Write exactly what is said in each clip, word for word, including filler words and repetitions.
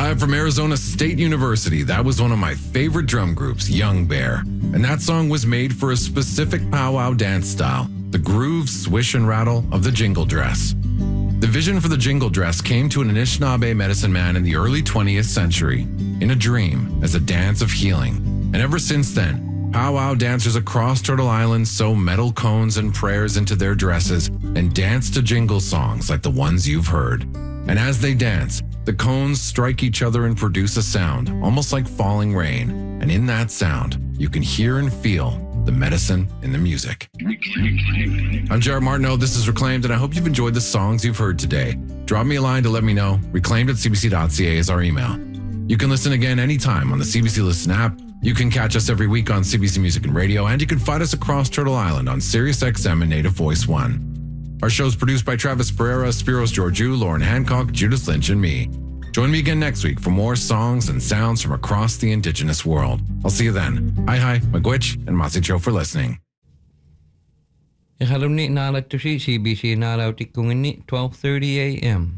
Live from Arizona State University, that was one of my favorite drum groups, Young Bear. And that song was made for a specific powwow dance style, the groove, swish, and rattle of the jingle dress. The vision for the jingle dress came to an Anishinaabe medicine man in the early twentieth century, in a dream, as a dance of healing. And ever since then, powwow dancers across Turtle Island sew metal cones and prayers into their dresses and dance to jingle songs like the ones you've heard. And as they dance, the cones strike each other and produce a sound, almost like falling rain. And in that sound, you can hear and feel the medicine in the music. I'm Jared Martineau. This is Reclaimed, and I hope you've enjoyed the songs you've heard today. Drop me a line to let me know. reclaimed at c b c dot c a is our email. You can listen again anytime on the C B C Listen app. You can catch us every week on C B C Music and Radio, and you can find us across Turtle Island on Sirius X M and Native Voice one. Our show is produced by Travis Pereira, Spiros Georgiou, Lauren Hancock, Judith Lynch, and me. Join me again next week for more songs and sounds from across the Indigenous world. I'll see you then. Hi hi, Magwitch and Masicho for listening. Ihalumni nalaktushi C B C nalautikungini twelve thirty a.m.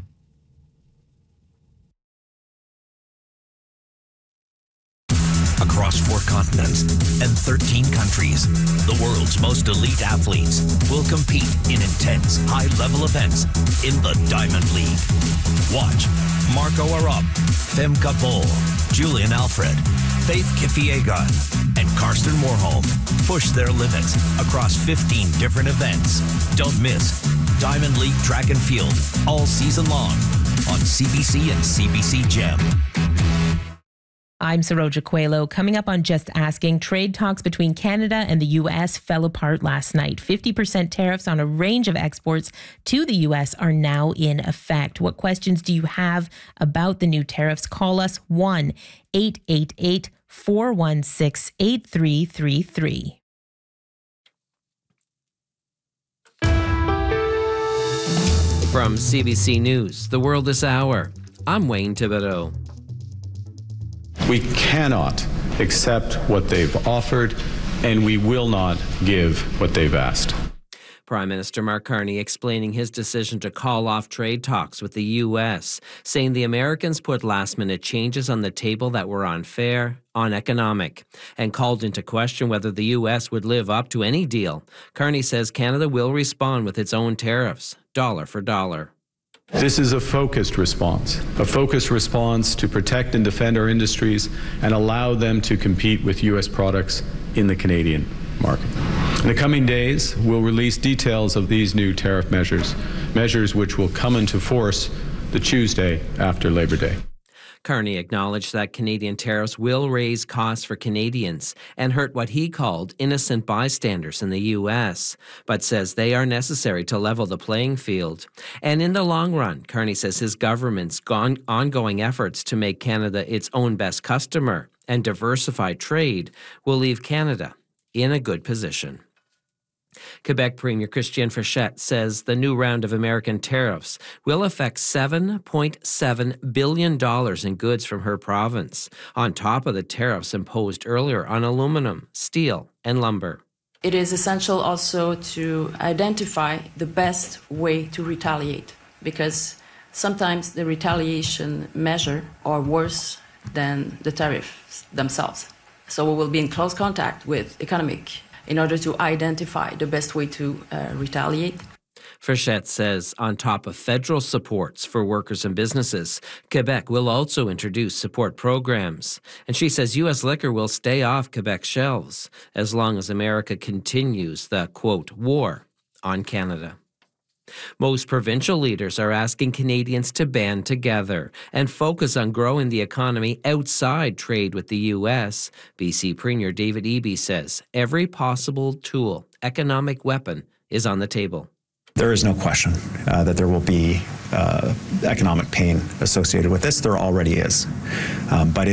Across four continents and thirteen countries, the world's most elite athletes will compete in intense, high-level events in the Diamond League. Watch Marco Arop, Femke Bol, Julian Alfred, Faith Kipyegon, and Karsten Warholm push their limits across fifteen different events. Don't miss Diamond League Track and Field all season long on C B C and C B C Gem. I'm Saroja Coelho. Coming up on Just Asking, trade talks between Canada and the U S fell apart last night. fifty percent tariffs on a range of exports to the U S are now in effect. What questions do you have about the new tariffs? Call us one eight eight eight, four one six, eight three three three. From C B C News, The World This Hour, I'm Wayne Thibodeau. We cannot accept what they've offered, and we will not give what they've asked. Prime Minister Mark Carney explaining his decision to call off trade talks with the U S, saying the Americans put last-minute changes on the table that were unfair, uneconomic, and called into question whether the U S would live up to any deal. Carney says Canada will respond with its own tariffs, dollar for dollar. This is a focused response, a focused response to protect and defend our industries and allow them to compete with U S products in the Canadian market. In the coming days, we'll release details of these new tariff measures, measures which will come into force the Tuesday after Labor Day. Carney acknowledged that Canadian tariffs will raise costs for Canadians and hurt what he called innocent bystanders in the U S, but says they are necessary to level the playing field. And in the long run, Carney says his government's gone ongoing efforts to make Canada its own best customer and diversify trade will leave Canada in a good position. Quebec Premier Christian Frechette says the new round of American tariffs will affect seven point seven billion dollars in goods from her province, on top of the tariffs imposed earlier on aluminum, steel, and lumber. It is essential also to identify the best way to retaliate, because sometimes the retaliation measure are worse than the tariffs themselves. So we will be in close contact with economic in order to identify the best way to uh, retaliate. Frechette says on top of federal supports for workers and businesses, Quebec will also introduce support programs. And she says U S liquor will stay off Quebec shelves as long as America continues the, quote, war on Canada. Most provincial leaders are asking Canadians to band together and focus on growing the economy outside trade with the U S. B C Premier David Eby says every possible tool, economic weapon, is on the table. There is no question uh, that there will be uh, economic pain associated with this. There already is. Um, but it